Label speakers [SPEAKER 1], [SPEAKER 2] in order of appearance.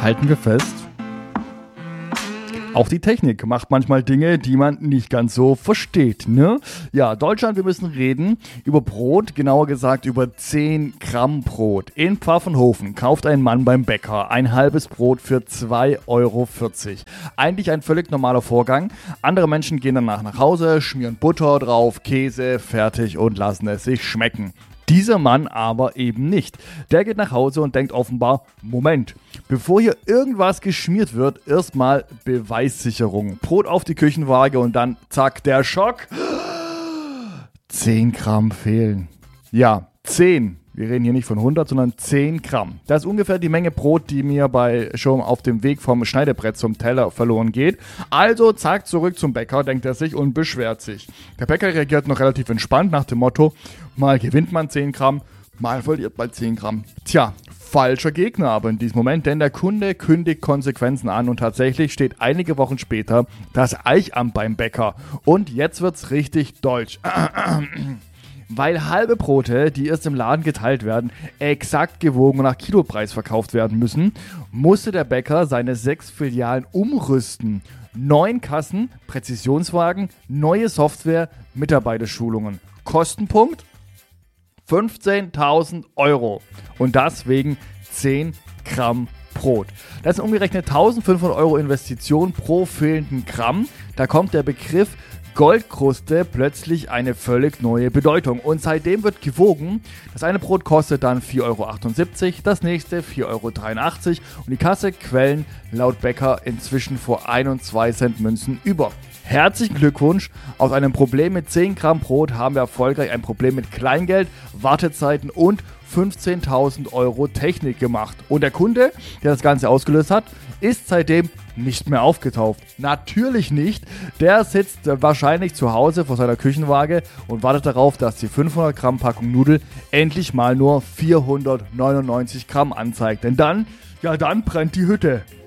[SPEAKER 1] Halten wir fest. Auch die Technik macht manchmal Dinge, die man nicht ganz so versteht, ne? Ja, Deutschland, wir müssen reden über Brot, genauer gesagt über 10 Gramm Brot. In Pfaffenhofen kauft ein Mann beim Bäcker ein halbes Brot für 2,40 Euro. Eigentlich ein völlig normaler Vorgang. Andere Menschen gehen danach nach Hause, schmieren Butter drauf, Käse, fertig und lassen es sich schmecken. Dieser Mann aber eben nicht. Der geht nach Hause und denkt offenbar, Moment, bevor hier irgendwas geschmiert wird, erstmal Beweissicherung. Brot auf die Küchenwaage und dann zack, der Schock. 10 Gramm fehlen. Ja, 10. Wir reden hier nicht von 100, sondern 10 Gramm. Das ist ungefähr die Menge Brot, die mir schon auf dem Weg vom Schneidebrett zum Teller verloren geht. Also zack, zurück zum Bäcker, denkt er sich und beschwert sich. Der Bäcker reagiert noch relativ entspannt nach dem Motto, mal gewinnt man 10 Gramm, mal verliert man 10 Gramm. Tja, falscher Gegner aber in diesem Moment, denn der Kunde kündigt Konsequenzen an und tatsächlich steht einige Wochen später das Eichamt beim Bäcker. Und jetzt wird's richtig deutsch. Weil halbe Brote, die erst im Laden geteilt werden, exakt gewogen und nach Kilopreis verkauft werden müssen, musste der Bäcker seine 6 Filialen umrüsten. 9 Kassen, Präzisionswagen, neue Software, Mitarbeiterschulungen. Kostenpunkt 15.000 Euro. Und das wegen 10 Gramm Brot. Das sind umgerechnet 1.500 Euro Investition pro fehlenden Gramm. Da kommt der Begriff Goldkruste plötzlich eine völlig neue Bedeutung. Und seitdem wird gewogen. Das eine Brot kostet dann 4,78 Euro, das nächste 4,83 Euro und die Kasse quellen laut Bäcker inzwischen vor 1 und 2 Cent Münzen über. Herzlichen Glückwunsch! Aus einem Problem mit 10 Gramm Brot haben wir erfolgreich ein Problem mit Kleingeld, Wartezeiten und 15.000 Euro Technik gemacht. Und der Kunde, der das Ganze ausgelöst hat, ist seitdem nicht mehr aufgetaucht. Natürlich nicht. Der sitzt wahrscheinlich zu Hause vor seiner Küchenwaage und wartet darauf, dass die 500 Gramm Packung Nudel endlich mal nur 499 Gramm anzeigt. Denn dann brennt die Hütte.